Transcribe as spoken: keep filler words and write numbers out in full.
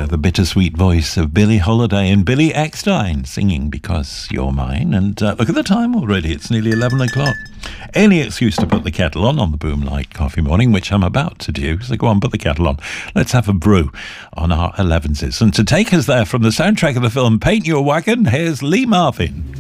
the bittersweet voice of Billie Holiday and Billy Eckstine singing Because You're Mine. And uh, look at the time already, it's nearly eleven o'clock. Any excuse to put the kettle on on the Boom Light Coffee Morning, which I'm about to do. So go on, put the kettle on. Let's have a brew on our elevenses. And to take us there from the soundtrack of the film Paint Your Wagon, here's Lee Marvin.